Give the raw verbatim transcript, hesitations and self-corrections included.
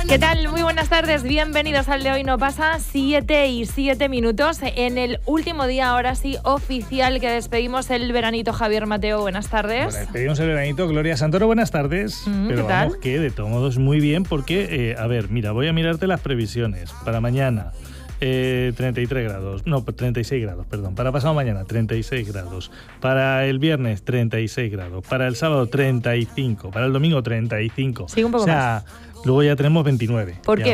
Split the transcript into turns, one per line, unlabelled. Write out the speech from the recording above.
¿Qué tal? Muy buenas tardes, bienvenidos al De Hoy No Pasa, siete y siete minutos, en el último día, ahora sí, oficial, que despedimos el veranito. Javier Mateo, buenas tardes.
Bueno, despedimos el veranito. Gloria Santoro, buenas tardes.
Mm,
Pero
¿qué tal?
vamos, que de todos modos muy bien, porque, eh, a ver, mira, voy a mirarte las previsiones para mañana. Eh, treinta y tres grados, no, treinta y seis grados, perdón. Para pasado mañana, treinta y seis grados. Para el viernes, treinta y seis grados. Para el sábado, treinta y cinco. Para el domingo, treinta y cinco.
Sigue un poco
o sea,
más.
Luego ya tenemos veintinueve.
¿Por qué?